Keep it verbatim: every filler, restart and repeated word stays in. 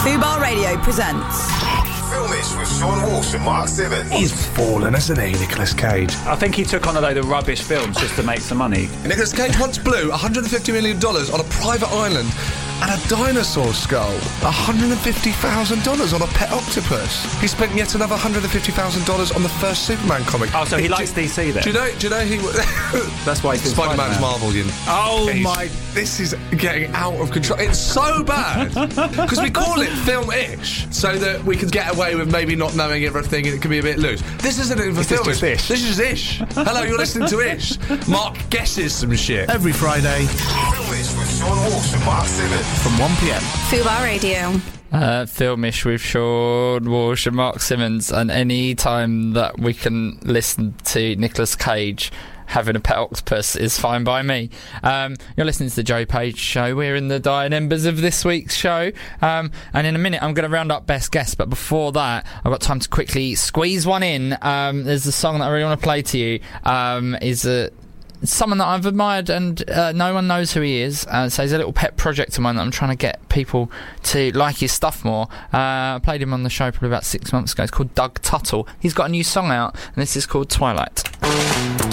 Fubar Radio presents Filmish with Sean Walsh and Mark Simmons. He's fallen, hasn't he, Nicolas Cage? I think he took on a load of rubbish films just to make some money. Nicolas Cage once blew one hundred fifty million dollars on a private island and a dinosaur skull. one hundred fifty thousand dollars on a pet octopus. He spent yet another one hundred fifty thousand dollars on the first Superman comic. Oh, so he It- likes do, D C then? Do you know, do you know he... That's why he's been Spider-Man's Spider-Man. Marvel, you know. Oh He's- my... This is getting out of control. It's so bad. Because we call it film-ish, so that we can get away with maybe not knowing everything and it can be a bit loose. This isn't even This is film-ish. just ish. This is just ish. Hello, you're listening to Ish. Mark guesses some shit. Every Friday Filmish with Sean Walsh and Mark Simmons. from one p m. Fubar Radio. Uh, Filmish with Sean Walsh and Mark Simmons, and any time that we can listen to Nicolas Cage having a pet octopus is fine by me. Um, you're listening to the Joe Page Show. We're in the dying embers of this week's show, um, and in a minute I'm going to round up best guess, but before that I've got time to quickly squeeze one in. Um, there's a song that I really want to play to you. Um, is a someone that I've admired and uh, no one knows who he is, uh, so he's a little pet project of mine that I'm trying to get people to like his stuff more. uh, I played him on the show probably about six months ago. It's called Doug Tuttle. He's got a new song out and this is called Twilight.